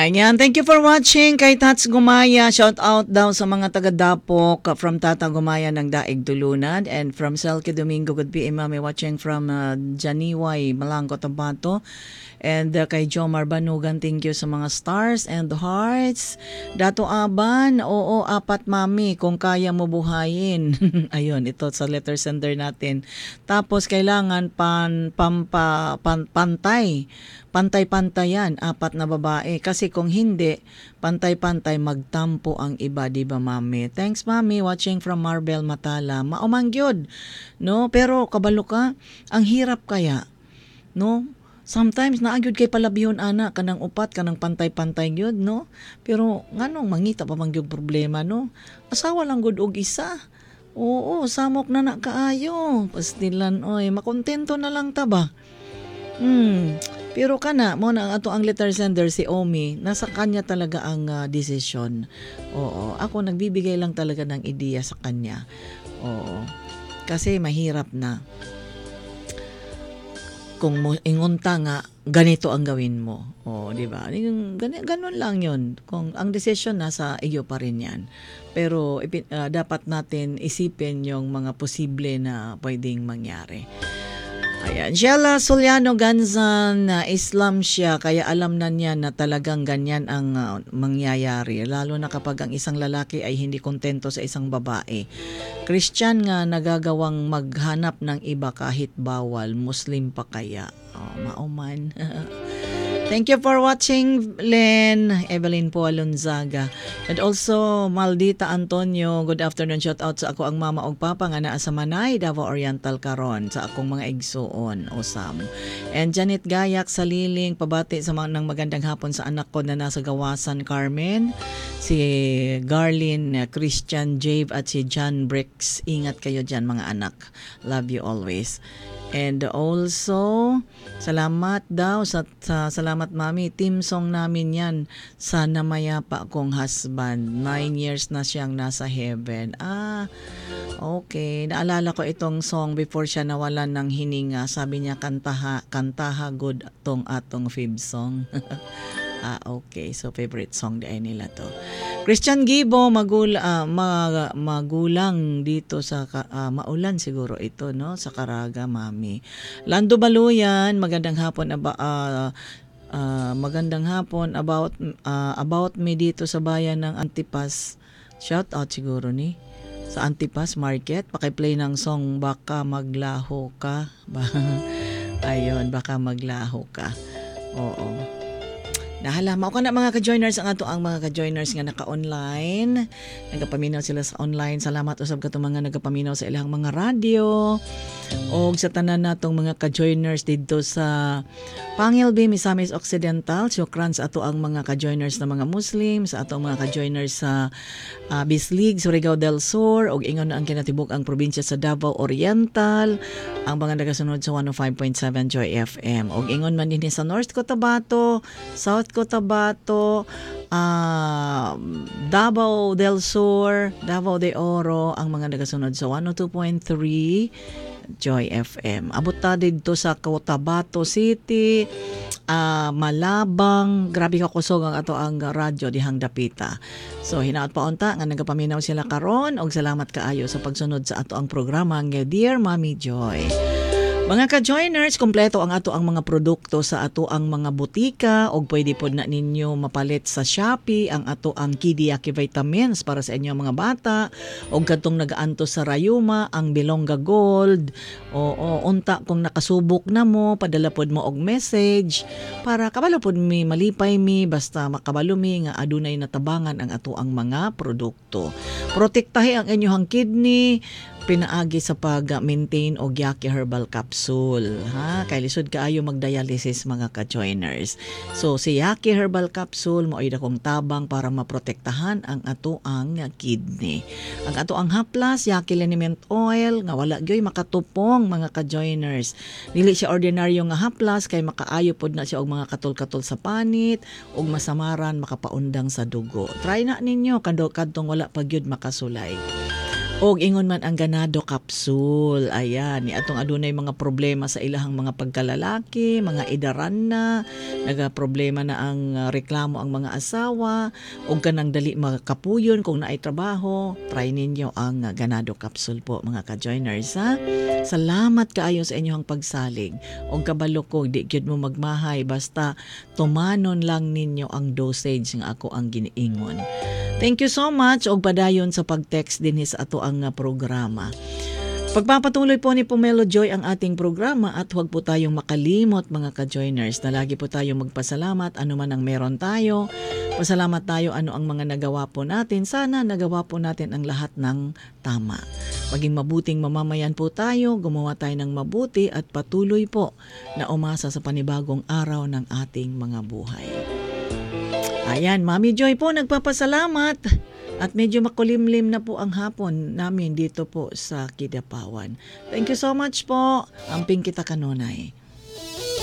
Ayan, thank you for watching kay Tats Gumaya. Shout out daw sa mga taga-Dapok from Tata Gumaya ng Daig Tulunan and from Selke Domingo. Good PM, may watching from Janiway, Malangco, Tabato. And kay Jomar Banugan, thank you sa mga stars and hearts. Dato Aban, oo, 4 mami, kung kaya mo buhayin. Ayun, ito sa letter sender natin. Tapos kailangan pantay. Pantay-pantayan, 4 na babae. Kasi kung hindi, pantay-pantay, magtampo ang iba, di ba mami? Thanks mami, watching from Marbel Matala. Maumangyod, no? Pero kabalo ka, ang hirap kaya, no? Sometimes naagyod kay palabihon ana kanang upat kanang pantay-pantay gyud no, pero nganong mangita pa man gyud problema no, asawa lang gud og isa. Oo, samok na kaayo pastilan oy, makontento na lang ta ba. Pero kana mo na ato ang letter sender si Omi, nasa kanya talaga ang desisyon. Oo, ako nagbibigay lang talaga ng ideya sa kanya. Oo, kasi mahirap na kung mo ingunta nga ganito ang gawin mo. O, di ba? Ganun lang 'yon. Kung ang decision nasa iyo pa rin 'yan. Pero dapat natin isipin yung mga posible na pwedeng mangyari. Ayan, Sheila Soliano Ganzan, Islam siya, kaya alam na niya na talagang ganyan ang mangyayari. Lalo na kapag ang isang lalaki ay hindi kontento sa isang babae. Christian nga nagagawang maghanap ng iba kahit bawal, Muslim pa kaya. Oh, mauman. Thank you for watching, Len, Evelyn po Alonzaga. And also, Maldita Antonio, good afternoon. Shout out sa ako ang mama og papa nga naa sa Manay, Davao Oriental karon sa akong mga igsuon, Osam. And Janet Gayak sa Liling, pabati sa mga ng magandang hapon sa anak ko na nasa Gawasan, Carmen, si Garlin, Christian, Jave at si John Bricks. Ingat kayo dyan mga anak. Love you always. And also, salamat daw salamat mami, team song namin yan, Sana Mayapa Kong Husband. 9 years na siyang nasa heaven. Okay, naalala ko itong song before siya nawalan ng hininga. Sabi niya, kantaha good tong atong fib song. Okay, so favorite song di ay nila to. Christian Gibo, magulang dito sa maulan siguro ito no, sa Caraga mami. Lando Baluyan, magandang hapon about me dito sa bayan ng Antipas. Shout out siguro ni sa Antipas Market, paki-play ng song Baka Maglaho Ka. Ayun, Baka Maglaho Ka. Oo. Nahalama ko na mga ka-joiners ang ato ang mga ka-joiners nga naka-online. Nagapaminaw sila sa online. Salamat usab ka mga nagapaminaw sa ilang mga radio. O sa tanan natong mga ka-joiners dito sa Pangilbi, Misamis Occidental. Syukran sa ato ang mga ka-joiners na mga Muslim, sa ato ang mga ka-joiners sa Bislig, Surigao del Sur, o ingon na ang kinatibuk ang probinsya sa Davao Oriental, ang mga nagasunod sa 105.7 Joy FM. O ingon man din sa North Cotabato, South Cotabato, Davao del Sur, Davao de Oro, ang mga nagasunod sa 102.3 Joy FM. Abot ta dito sa Cotabato City, Malabang, grabe ka kusog ang ato ang radyo dihang dapita. So hinaot pa unta nga nagapaminaw sila karon og salamat kaayo sa pagsunod sa ato ang programa nga Dear Mommy Joy. Mga ka-joiners, kompleto ang ato ang mga produkto sa ato ang mga butika o pwede po na ninyo mapalit sa Shopee ang ato ang Kidiaki Vitamins para sa inyo mga bata o katong nagaanto sa Rayuma ang Bilongga Gold o unta kung nakasubok na mo, padala pod mo og message para kabalo pod mi malipay mi basta makabalo mi nga adunay natabangan ang ato ang mga produkto. Protektahi ang inyong kidney, pinaagi sa pag-maintain og Yaki Herbal Capsule. Kay lisod kaayo mag-dialysis mga ka-joiners. So si Yaki Herbal Capsule mo ay dakong tabang para maprotektahan ang ato ang kidney. Ang ato ang haplas, Yaki Liniment Oil, nga wala gyoy makatupong mga ka-joiners. Dili siya ordinaryo nga haplas kay makaayo pod na siya og mga katul-katul sa panit ug masamaran makapaundang sa dugo. Try na ninyo kadtong wala pa gyud makasulay. Og ingon man ang ganado capsule. Ayan, ni atong adunay mga problema sa ilahang mga pagkalalaki, mga edaran na, naga problema na ang reklamo ang mga asawa, og kanang dali makapuyon kung naay trabaho, try ninyo ang ganado capsule po mga ka-joiners ha. Salamat kaayo sa inyong pagsalig. Og kabalo ko di gyud mo magmahay basta tumanon lang ninyo ang dosage nga ako ang giniingon. Thank you so much og padayon sa pag-text din sa ato ang programa. Pagpapatuloy po ni Pomelo Joy ang ating programa at huwag po tayong makalimot mga ka-joiners na lagi po tayong magpasalamat ano man ang meron tayo. Pasalamat tayo ano ang mga nagawa po natin. Sana nagawa po natin ang lahat ng tama. Maging mabuting mamamayan po tayo, gumawa tayo ng mabuti at patuloy po na umasa sa panibagong araw ng ating mga buhay. Ayan, Mami Joy po nagpapasalamat at medyo makulimlim na po ang hapon namin dito po sa Kidapawan. Thank you so much po. Amping kita kanunay.